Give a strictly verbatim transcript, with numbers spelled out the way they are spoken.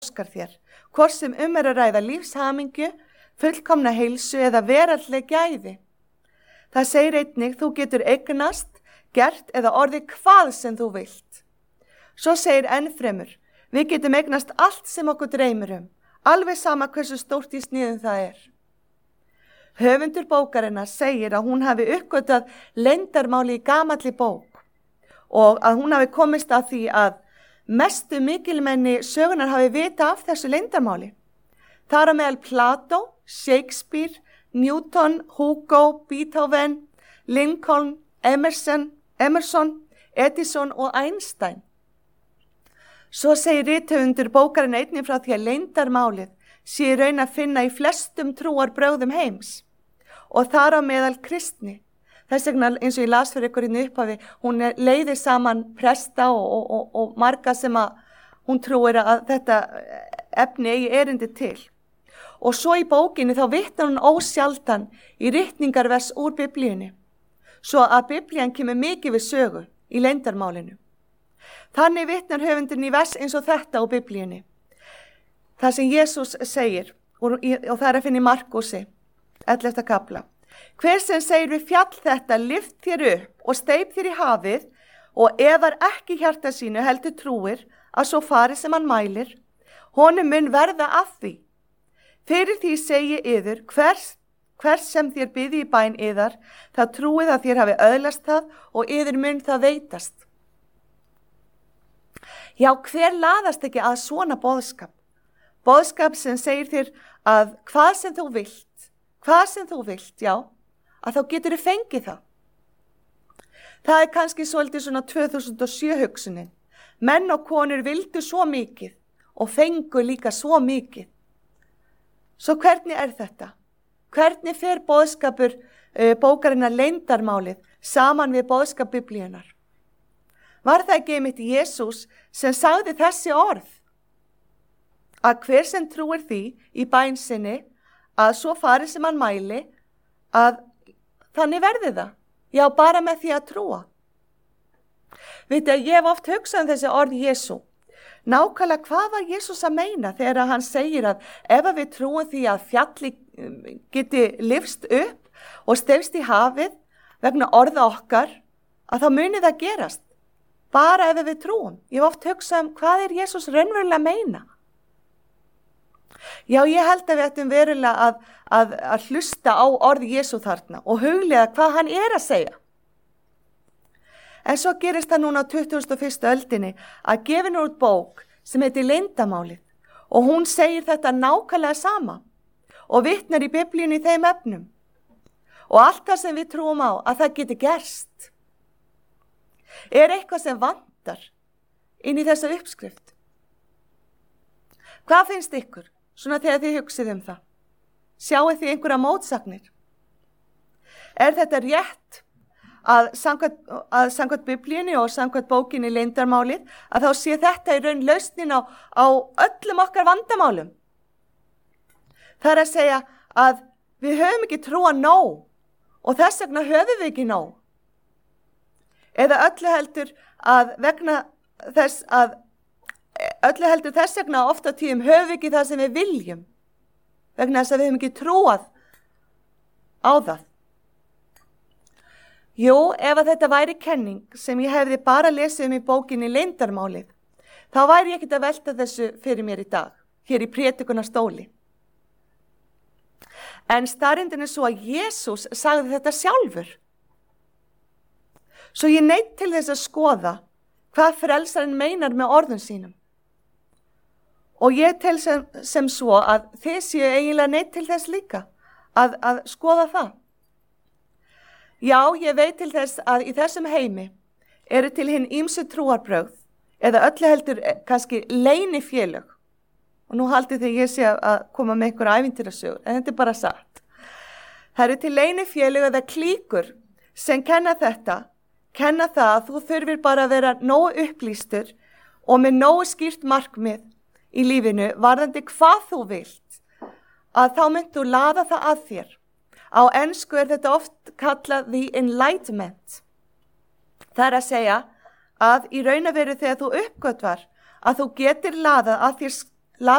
óskar þér, hvort sem um er að ræða lífshamingju, fullkomna heilsu eða veraldleg gæði. Það segir einnig, þú getur eignast, gert eða orðið hvað sem þú vilt. Svo segir ennfremur, við getum eignast allt sem okkur dreymir um, alveg sama hversu stórt í sniðum það er. Höfundur bókarinnar segir að hún hafi uppgötvað leyndarmáli í gamalli bók og að hún hafi komist að því að mestu mikilmenni sögunar hafi vita af þessu leyndarmáli. Þar á meðal Plató, Shakespeare, Newton, Hugo, Beethoven, Lincoln, Emerson, Emerson, Edison og Einstein. Svo segir rithöfundur bókarinn einnig frá því að leyndarmálið sé í raun að finna í flestum trúarbrögðum heims og þar á meðal kristni. Þess vegna eins og ég las fyrir ykkur inn upphafi, hún leiðir saman presta og, og, og, og marga sem að hún trúir að þetta efni eigi erindi til. Og svo í bókinni þá vitnar hún ósjaldan í ritningarvers úr biblíunni, svo að biblían kemur mikið við sögu í leyndarmálinu. Þannig vitnar höfundurinn í vers eins og þetta úr biblíunni. Það sem Jesús segir, og, og það er að finna í Markusi, ellefta kapla. Hver sem segir við fjall þetta, lyft þér upp og steyp þér í hafið og efar ekki hjarta sínu heldur trúir að svo fari sem hann mælir, honum mun verða að því. Fyrir því segi yður, hvers, hvers sem þér biði í bæn yðar, það trúið að þér hafi öðlast það og yður mun það veitast. Já, hver laðast ekki að svona boðskap? Boðskap sem segir þér að hvað sem þú vilt, hvað sem þú vilt, já, að þá getur þið fengið það. Það er kannski svolítið svona tvö þúsund og sjö hugsunin. Menn og konur vildu svo mikið og fengu líka svo mikið. Svo hvernig er þetta? Hvernig fer boðskapur uh, bókarinnar leyndarmálið saman við boðskap biblíunar? Var það ekki einmitt Jesús sem sagði þessi orð? Að hver sem trúir því í bæn sinni að svo fari sem hann mæli, að þannig verði það. Já, bara með því að trúa. Vitið að ég hef oft hugsað um þessi orð Jesú. Nákvæmlega hvað var Jesús að meina þegar hann segir að ef við trúum því að fjalli geti lyfst upp og stefst í hafið vegna orða okkar, að þá muni það gerast. Bara ef við trúum. Ég hef oft hugsað um hvað er Jesús raunverulega að meina. Já, ég held að við ættum verulega að, að, að hlusta á orði Jesú þarna og huglega hvað hann er að segja. En svo gerist það núna á tuttugasta og fyrstu öldinni að gefin út bók sem heitir Leyndarmálið og hún segir þetta nákvæmlega sama og vitnar í biblíunni í þeim efnum. Og allt það sem við trúum á að það geti gerst. Er eitthvað sem vantar inn í þessa uppskrift? Hvað finnst ykkur? Svona þegar þið hugsið um það. Sjáu þið einhverja mótsagnir? Er þetta rétt að samkvæmt, að samkvæmt biblíunni og samkvæmt bókinni Leyndarmálið að þá sé þetta í raun lausnin á, á öllum okkar vandamálum? Það er að segja að við höfum ekki trúa nóg og þess vegna höfum við ekki nóg. Eða öllu heldur að vegna þess að öllu heldur þess vegna ofta tíðum höfum við ekki það sem við viljum vegna þess að við höfum ekki trúað á það. Jú, ef að þetta væri kenning sem ég hefði bara lesið um í bókinni Leyndarmálið, þá væri ég ekkert að velta þessu fyrir mér í dag, hér í prédikunarstóli. En staðreyndin er svo að Jesús sagði þetta sjálfur. Svo ég neitt til þess að skoða hvað frelsarinn meinar með orðum sínum. Og ég tel sem, sem svo að þið séu eiginlega neitt til þess líka að, að skoða það. Já, ég veit til þess að í þessum heimi eru til hinn ýmsu trúarbrögð eða öllu heldur kannski leynifélög. Og nú haldið þið ég sé að koma með einhver ævintýrasögur, en þetta er bara satt. Það eru til leynifélög eða klíkur sem kenna þetta, kenna það að þú þurfir bara að vera nógu upplýstur og með nógu skýrt markmið í lífinu varðandi hvað þú vilt, að þá mynd þú laða það að þér. Á ensku er þetta oft kallað the enlightenment. Það er að segja að í raun og veru þegar þú uppgötvar að þú getur laðað að þér